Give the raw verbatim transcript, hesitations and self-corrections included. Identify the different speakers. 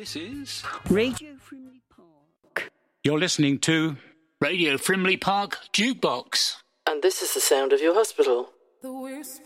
Speaker 1: This is
Speaker 2: Radio Frimley Park.
Speaker 1: You're listening to Radio Frimley Park Jukebox.
Speaker 3: And this is the sound of your hospital.
Speaker 4: The whisper